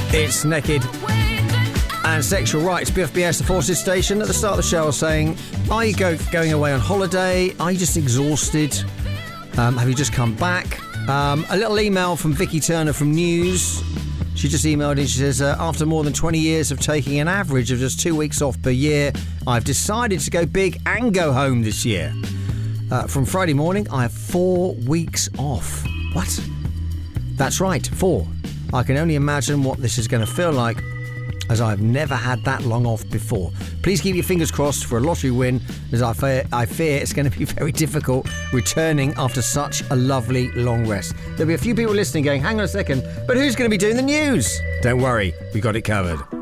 It's Naked and Sexual Rights. BFBS, the Forces Station. At the start of the show, I was saying, are you going away on holiday? Are you just exhausted? Have you just come back? A little email from Vicky Turner from News. She just emailed in. She says, after more than 20 years of taking an average of just 2 weeks off per year, I've decided to go big and go home this year. From Friday morning, I have 4 weeks off. What? That's right, 4. I can only imagine what this is going to feel like, as I've never had that long off before. Please keep your fingers crossed for a lottery win, as I fear it's going to be very difficult returning after such a lovely long rest. There'll be a few people listening going, hang on a second, but who's going to be doing the news? Don't worry, we got it covered.